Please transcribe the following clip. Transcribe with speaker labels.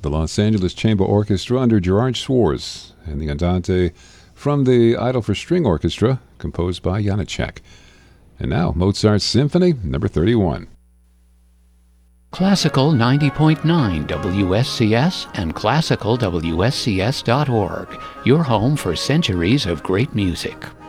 Speaker 1: the Los Angeles Chamber Orchestra under Gerard Schwartz, and the Andante from the Idol for String Orchestra, composed by Janacek. And now, Mozart's Symphony No. 31.
Speaker 2: Classical 90.9 WSCS and classicalwscs.org, your home for centuries of great music.